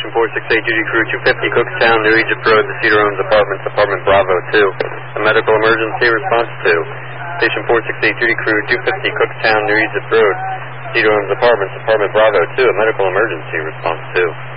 Station 468, duty crew 250, Cookstown, New Egypt Road, the Cedar Homes Apartments, Apartment Bravo 2. A medical emergency, response 2. Station 468, duty crew 250, Cookstown, New Egypt Road, Cedar Homes Apartments, Apartment Bravo 2. A medical emergency, response 2.